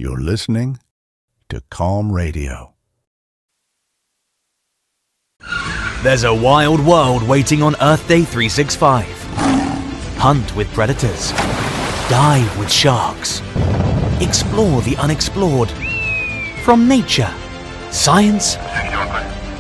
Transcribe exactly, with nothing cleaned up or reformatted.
You're listening to Calm Radio. There's a wild world waiting on Earth Day three sixty-five. Hunt with predators. Dive with sharks. Explore the unexplored. From nature, science,